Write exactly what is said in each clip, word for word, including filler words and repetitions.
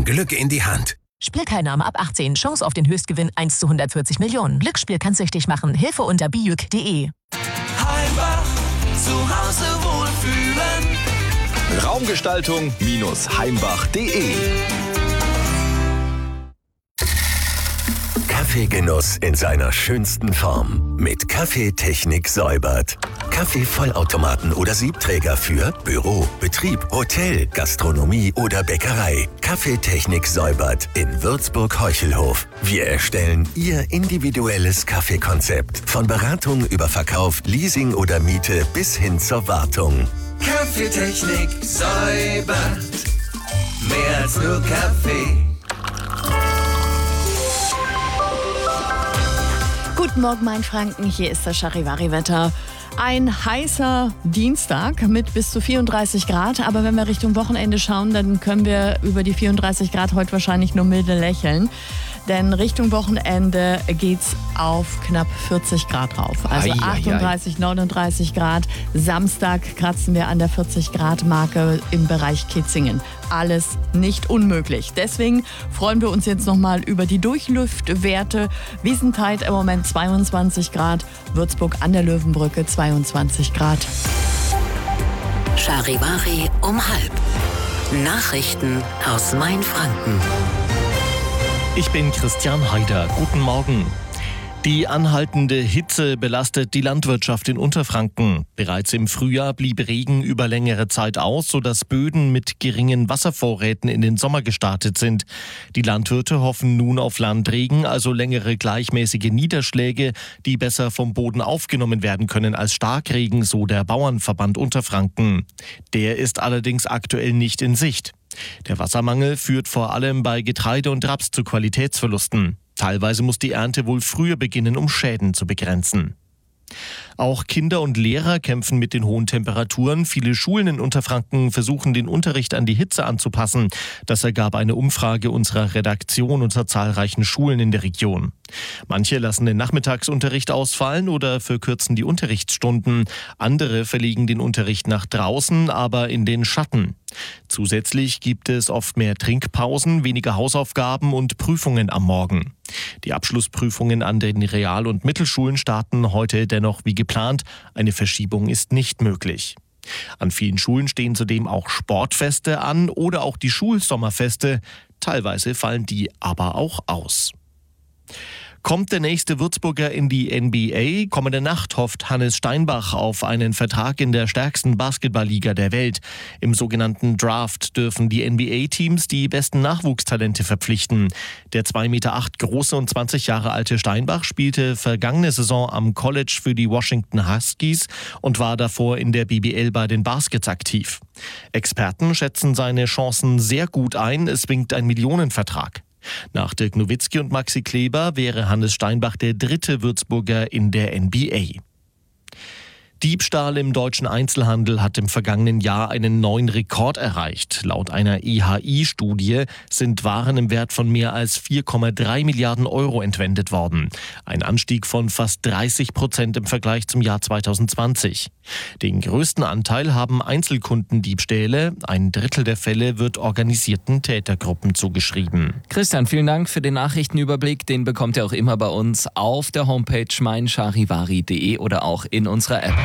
dein Glück in die Hand. Spielteilnahme ab achtzehn. Chance auf den Höchstgewinn eins zu hundertvierzig Millionen. Glücksspiel kann süchtig machen. Hilfe unter bijuk punkt de. Heimbach, zu Hause wohlfühlen. Raumgestaltung Heimbach punkt de. Kaffeegenuss in seiner schönsten Form. Mit Kaffeetechnik Säubert. Kaffeevollautomaten oder Siebträger für Büro, Betrieb, Hotel, Gastronomie oder Bäckerei. Kaffeetechnik Säubert in Würzburg-Heuchelhof. Wir erstellen Ihr individuelles Kaffeekonzept. Von Beratung über Verkauf, Leasing oder Miete bis hin zur Wartung. Kaffeetechnik Säubert. Mehr als nur Kaffee. Guten Morgen, mein Franken. Hier ist das Charivari-Wetter. Ein heißer Dienstag mit bis zu vierunddreißig Grad. Aber wenn wir Richtung Wochenende schauen, dann können wir über die vierunddreißig Grad heute wahrscheinlich nur milde lächeln. Denn Richtung Wochenende geht's auf knapp vierzig Grad rauf. Also Ei, achtunddreißig, neununddreißig Grad. Samstag kratzen wir an der vierzig Grad Marke im Bereich Kitzingen. Alles nicht unmöglich. Deswegen freuen wir uns jetzt nochmal über die Durchluftwerte. Wiesentheit im Moment zweiundzwanzig Grad. Würzburg an der Löwenbrücke zweiundzwanzig Grad. Charivari um halb. Nachrichten aus Mainfranken. Ich bin Christian Haider. Guten Morgen. Die anhaltende Hitze belastet die Landwirtschaft in Unterfranken. Bereits im Frühjahr blieb Regen über längere Zeit aus, sodass Böden mit geringen Wasservorräten in den Sommer gestartet sind. Die Landwirte hoffen nun auf Landregen, also längere gleichmäßige Niederschläge, die besser vom Boden aufgenommen werden können als Starkregen, so der Bauernverband Unterfranken. Der ist allerdings aktuell nicht in Sicht. Der Wassermangel führt vor allem bei Getreide und Raps zu Qualitätsverlusten. Teilweise muss die Ernte wohl früher beginnen, um Schäden zu begrenzen. Auch Kinder und Lehrer kämpfen mit den hohen Temperaturen. Viele Schulen in Unterfranken versuchen, den Unterricht an die Hitze anzupassen. Das ergab eine Umfrage unserer Redaktion unter zahlreichen Schulen in der Region. Manche lassen den Nachmittagsunterricht ausfallen oder verkürzen die Unterrichtsstunden. Andere verlegen den Unterricht nach draußen, aber in den Schatten. Zusätzlich gibt es oft mehr Trinkpausen, weniger Hausaufgaben und Prüfungen am Morgen. Die Abschlussprüfungen an den Real- und Mittelschulen starten heute dennoch wie geplant. Eine Verschiebung ist nicht möglich. An vielen Schulen stehen zudem auch Sportfeste an oder auch die Schulsommerfeste. Teilweise fallen die aber auch aus. Kommt der nächste Würzburger in die N B A? Kommende Nacht hofft Hannes Steinbach auf einen Vertrag in der stärksten Basketballliga der Welt. Im sogenannten Draft dürfen die N B A-Teams die besten Nachwuchstalente verpflichten. Der zwei Meter acht große und zwanzig Jahre alte Steinbach spielte vergangene Saison am College für die Washington Huskies und war davor in der B B L bei den Baskets aktiv. Experten schätzen seine Chancen sehr gut ein. Es winkt ein Millionenvertrag. Nach Dirk Nowitzki und Maxi Kleber wäre Hannes Steinbach der dritte Würzburger in der N B A. Diebstahl im deutschen Einzelhandel hat im vergangenen Jahr einen neuen Rekord erreicht. Laut einer I H I-Studie sind Waren im Wert von mehr als vier Komma drei Milliarden Euro entwendet worden. Ein Anstieg von fast dreißig Prozent im Vergleich zum Jahr zweitausendzwanzig. Den größten Anteil haben Einzelkundendiebstähle. Ein Drittel der Fälle wird organisierten Tätergruppen zugeschrieben. Christian, vielen Dank für den Nachrichtenüberblick. Den bekommt ihr auch immer bei uns auf der Homepage mein charivari punkt de oder auch in unserer App.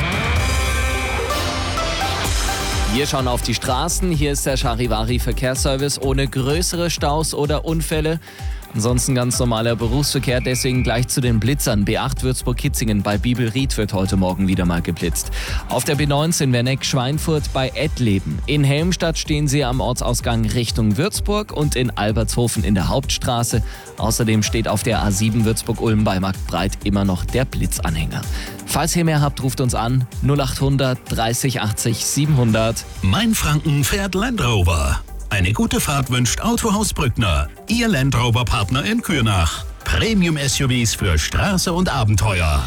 Wir schauen auf die Straßen. Hier ist der Charivari Verkehrsservice ohne größere Staus oder Unfälle. Ansonsten ganz normaler Berufsverkehr, deswegen gleich zu den Blitzern. B acht Würzburg-Kitzingen bei Bibelried wird heute Morgen wieder mal geblitzt. Auf der B neunzehn Werneck-Schweinfurt bei Ettleben. In Helmstadt stehen sie am Ortsausgang Richtung Würzburg und in Albertshofen in der Hauptstraße. Außerdem steht auf der A sieben Würzburg-Ulm bei Marktbreit immer noch der Blitzanhänger. Falls ihr mehr habt, ruft uns an null achthundert dreißig achtzig siebenhundert. Mainfranken fährt Land Rover. Eine gute Fahrt wünscht Autohaus Brückner, Ihr Land Rover-Partner in Kürnach. Premium-S U Vs für Straße und Abenteuer.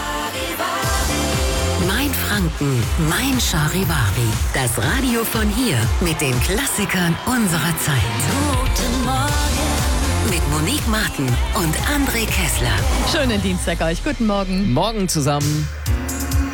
Mainfranken, mein Charivari. Das Radio von hier mit den Klassikern unserer Zeit. Guten Morgen. Mit Monique Martin und André Kessler. Schönen Dienstag euch. Guten Morgen. Morgen zusammen.